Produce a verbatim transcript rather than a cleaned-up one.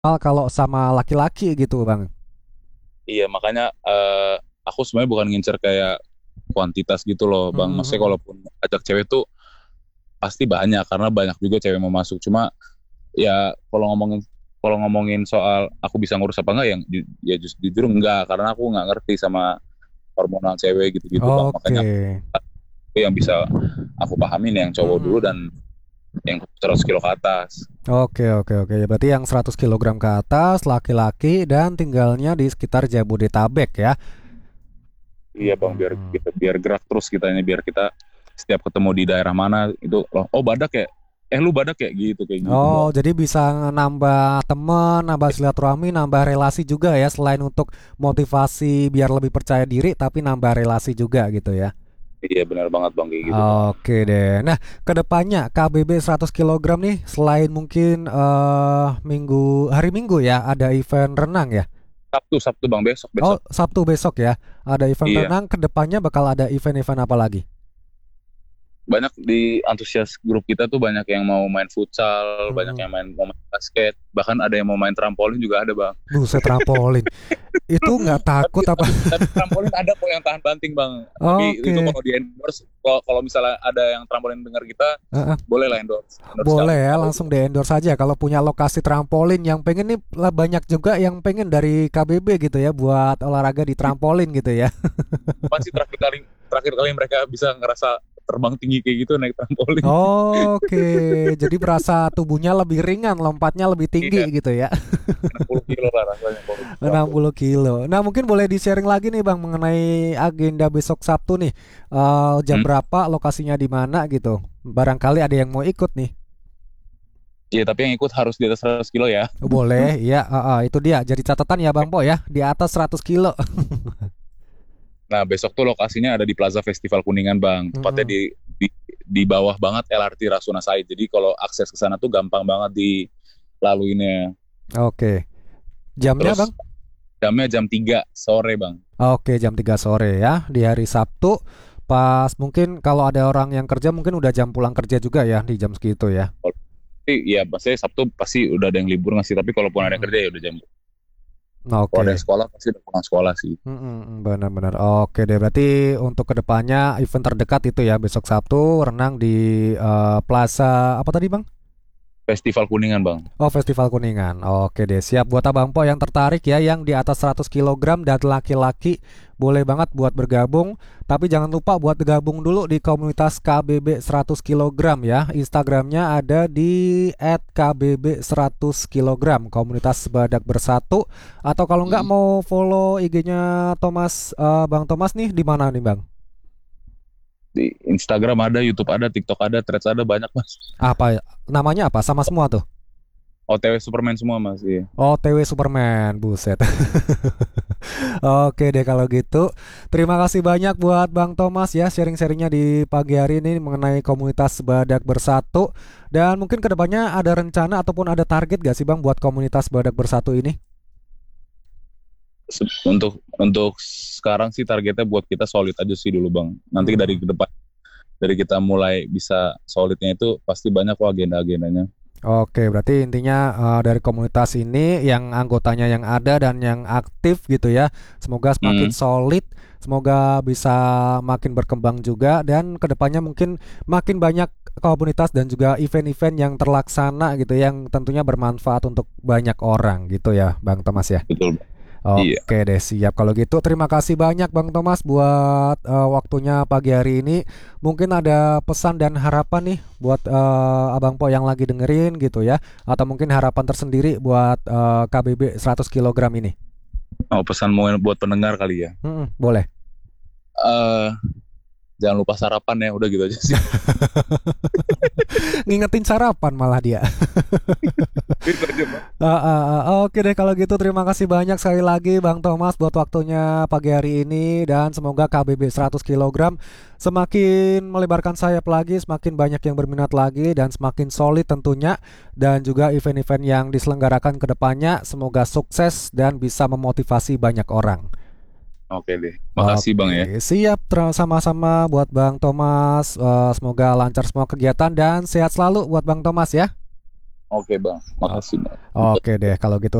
Ah, kalau sama laki-laki gitu Bang. Iya, makanya eh, aku sebenarnya bukan ngincer kayak kuantitas gitu loh, Bang. Maksudnya Mm-mm. kalaupun ajak cewek tuh pasti banyak karena banyak juga cewek mau masuk. Cuma ya kalau ngomongin kalau ngomongin soal aku bisa ngurus apa enggak, yang ju- ya just, jujur enggak, karena aku nggak ngerti sama hormonal cewek gitu-gitu, Bang. Oke. Makanya yang bisa aku pahamin yang cowok dulu Mm-mm. dan yang seratus kilo ke atas. Oke, oke, oke. Ya, berarti yang seratus kilogram ke atas, laki-laki dan tinggalnya di sekitar Jabodetabek ya. Iya, Bang, biar Mm-mm. kita biar gerak terus kitanya, biar kita setiap ketemu di daerah mana itu loh, oh badak ya, eh lu badak ya, gitu kayak gitu, Oh, Bang. jadi bisa nambah temen, nambah silaturahmi, nambah relasi juga ya. Selain untuk motivasi biar lebih percaya diri, tapi nambah relasi juga gitu ya. Iya benar banget, Bang, kayak gitu, Bang. Oke deh. Nah, kedepannya K B B seratus kilogram nih, selain mungkin eh minggu hari Minggu ya, ada event renang ya. Sabtu Sabtu Bang, besok Oh, besok. Sabtu besok ya, ada event Iya, renang. Kedepannya bakal ada event-event apa lagi? banyak di antusias grup kita tuh, banyak yang mau main futsal, banyak Mm-mm. yang main mau main basket, bahkan ada yang mau main trampolin juga ada, Bang. Buset, trampolin. Itu nggak Tapi takut apa? tapi tapi trampolin ada kok yang tahan banting, Bang. Tapi itu Oke. kalau di endorse, kalau kalau misalnya ada yang trampolin dengar kita, Heeh. boleh lah endorse endorse Boleh kami ya, kalau itu. langsung di endorse saja kalau punya lokasi trampolin yang pengen nih lah, banyak juga yang pengen dari K B B gitu ya buat olahraga di trampolin gitu ya. Pasti terakhir kali terakhir kali mereka bisa ngerasa terbang tinggi kayak gitu naik trampolin. Oke, jadi berasa tubuhnya lebih ringan, lompatnya lebih tinggi Iya, gitu ya. enam puluh kilo lah rasanya kalau di enam trampolin. puluh kilo. Nah, mungkin boleh di-sharing lagi nih Bang mengenai agenda besok Sabtu nih. Eh, jam Hmm? berapa, lokasinya di mana gitu. Barangkali ada yang mau ikut nih. Iya, tapi yang ikut harus di atas seratus kilo ya. Boleh, iya, ah, ah, itu dia. Jadi catatan ya Bang Po ya, di atas seratus kilo. Nah, besok tuh lokasinya ada di Plaza Festival Kuningan, Bang. Tepatnya Mm-mm. di di, di bawah banget L R T Rasuna Said. Jadi kalau akses ke sana tuh gampang banget dilaluinnya. Oke. Jamnya Terus Bang? jamnya jam tiga sore, Bang. Oke, jam tiga sore ya di hari Sabtu. Pas mungkin kalau ada orang yang kerja mungkin udah jam pulang kerja juga ya di jam segitu ya. Kalau pasti ya pasti Sabtu pasti udah ada yang libur nggak sih, tapi kalaupun ada yang Mm-mm. kerja ya udah jam. Kalau ada yang Oke. sekolah pasti udah pulang sekolah sih. Mm-mm, benar-benar. Oke deh, berarti untuk kedepannya event terdekat itu ya besok Sabtu renang di eh, Plaza apa tadi Bang? Festival Kuningan, Bang. Oh, Festival Kuningan. Oke deh, siap buat Abang Po yang tertarik ya yang di atas seratus kilogram dan laki-laki boleh banget buat bergabung. Tapi jangan lupa buat gabung dulu di komunitas K B B seratus kilogram ya. Instagramnya ada di et k b b seratus kilogram komunitas Badak Bersatu. Atau kalau nggak Hmm. mau follow I G-nya Thomas, eh, Bang Thomas nih di mana nih Bang? Di Instagram ada, YouTube ada, TikTok ada, Threads ada, banyak, Mas. Apa namanya apa? Sama semua tuh. O T W Superman semua, Mas. Iya. O T W Superman, buset. Oke deh kalau gitu. Terima kasih banyak buat Bang Thomas ya sharing-sharingnya di pagi hari ini mengenai komunitas Badak Bersatu. Dan mungkin kedepannya ada rencana ataupun ada target gak sih Bang buat komunitas Badak Bersatu ini? Se- Untuk untuk sekarang sih targetnya buat kita solid aja sih dulu, Bang. Nanti dari Hmm. ke depan, dari kita mulai bisa solidnya itu pasti banyak kok agenda-agendanya. Oke, berarti intinya eh, dari komunitas ini yang anggotanya yang ada dan yang aktif gitu ya. Semoga semakin Hmm. solid, semoga bisa makin berkembang juga dan kedepannya mungkin makin banyak komunitas dan juga event-event yang terlaksana gitu yang tentunya bermanfaat untuk banyak orang gitu ya, Bang Thomas ya. Betul. Iya. Oke deh siap kalau gitu terima kasih banyak Bang Thomas buat eh, waktunya pagi hari ini. Mungkin ada pesan dan harapan nih buat eh, Abang Po yang lagi dengerin gitu ya atau mungkin harapan tersendiri buat eh, K B B seratus kilogram ini. Oh, pesan mau buat pendengar kali ya. Mm-mm, boleh. Eh, jangan lupa sarapan ya, udah gitu aja sih. Ngingetin sarapan malah dia. Itu aja, Bang. Ah, ah, ah. Oke deh kalau gitu terima kasih banyak sekali lagi Bang Thomas buat waktunya pagi hari ini dan semoga K B B seratus kilogram semakin melebarkan sayap lagi, semakin banyak yang berminat lagi dan semakin solid tentunya dan juga event-event yang diselenggarakan ke depannya semoga sukses dan bisa memotivasi banyak orang. Oke deh. Makasih, Bang, ya. Oke, siap ter- sama-sama buat Bang Thomas. Eh, semoga lancar semua kegiatan dan sehat selalu buat Bang Thomas ya. Oke bang, Oh, makasih bang. oke deh kalau gitu.